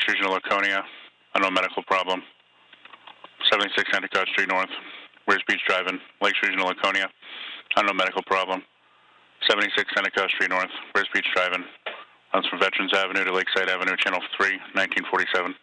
Lakes Regional Laconia. Unknown medical problem. 76 Endicott Street North. Where's Beach Drive-In? Lakes Regional Laconia. Unknown medical problem. 76 Endicott Street North. Where's Beach Drive-In? Runs from Veterans Avenue to Lakeside Avenue, Channel 3, 1947.